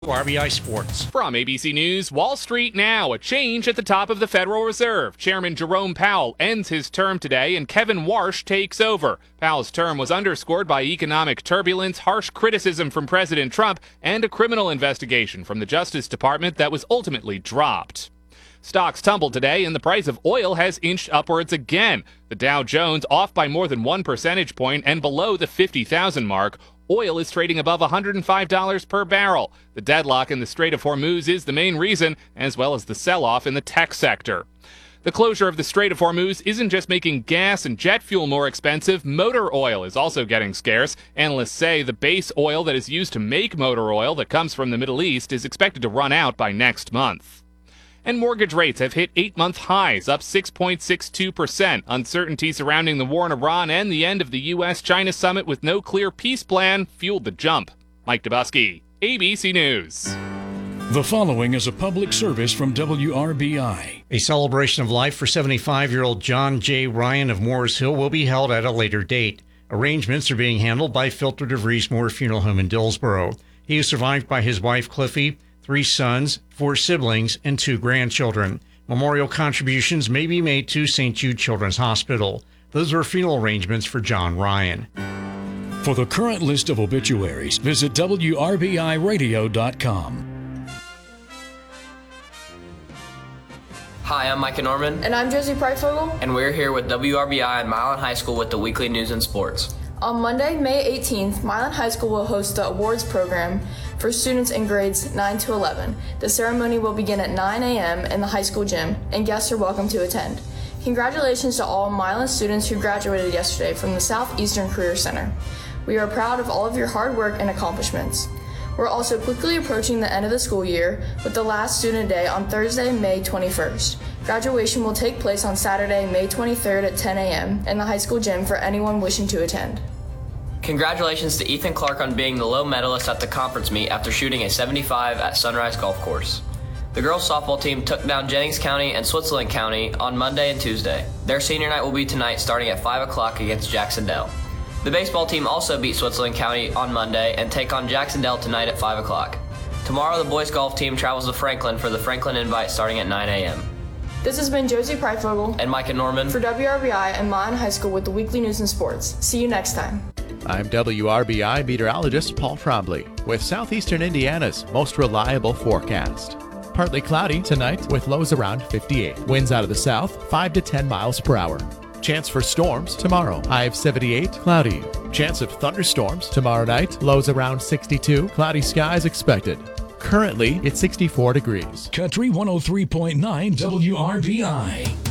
RBI Sports. From ABC News, Wall Street Now, a change at the top of the Federal Reserve. Chairman Jerome Powell ends his term today and Kevin Warsh takes over. Powell's term was underscored by economic turbulence, harsh criticism from President Trump, and a criminal investigation from the Justice Department that was ultimately dropped. Stocks tumbled today and the price of oil has inched upwards again. The Dow Jones off by more than 1 percentage point and below the 50,000 mark. Oil is trading above $105 per barrel. The deadlock in the Strait of Hormuz is the main reason, as well as the sell-off in the tech sector. The closure of the Strait of Hormuz isn't just making gas and jet fuel more expensive. Motor oil is also getting scarce. Analysts say the base oil that is used to make motor oil that comes from the Middle East is expected to run out by next month. And mortgage rates have hit 8-month highs, up 6.62%. Uncertainty surrounding the war in Iran and the end of the U.S.-China summit with no clear peace plan fueled the jump. Mike Dubusky, ABC News. The following is a public service from WRBI. A celebration of life for 75-year-old John J. Ryan of Morris Hill will be held at a later date. Arrangements are being handled by Filter DeVries Moore Funeral Home in Dillsboro. He is survived by his wife, Cliffy, 3 sons, 4 siblings, and 2 grandchildren. Memorial contributions may be made to St. Jude Children's Hospital. Those are funeral arrangements for John Ryan. For the current list of obituaries, visit WRBIRadio.com. Hi, I'm Micah Norman. And I'm Josie Pryfogel. And we're here with WRBI and Milan High School with the weekly news and sports. On Monday, May 18th, Milan High School will host the awards program for students in grades 9 to 11. The ceremony will begin at 9 a.m. in the high school gym, and guests are welcome to attend. Congratulations to all Milan students who graduated yesterday from the Southeastern Career Center. We are proud of all of your hard work and accomplishments. We're also quickly approaching the end of the school year with the last student day on Thursday, May 21st. Graduation will take place on Saturday, May 23rd at 10 a.m. in the high school gym for anyone wishing to attend. Congratulations to Ethan Clark on being the low medalist at the conference meet after shooting a 75 at Sunrise Golf Course. The girls softball team took down Jennings County and Switzerland County on Monday and Tuesday. Their senior night will be tonight starting at 5 o'clock against Jacksonville. The baseball team also beat Switzerland County on Monday and take on Jacksonville tonight at 5 o'clock. Tomorrow the boys golf team travels to Franklin for the Franklin Invite starting at 9 a.m. This has been Josie Pryfogel and Micah Norman for WRBI and Milan High School with the weekly news and sports. See you next time. I'm WRBI meteorologist Paul Trombley with Southeastern Indiana's most reliable forecast. Partly cloudy tonight with lows around 58. Winds out of the south 5 to 10 miles per hour. Chance for storms tomorrow. High of 78, cloudy. Chance of thunderstorms tomorrow night. Lows around 62. Cloudy skies expected. Currently, it's 64 degrees. Country 103.9 WRBI.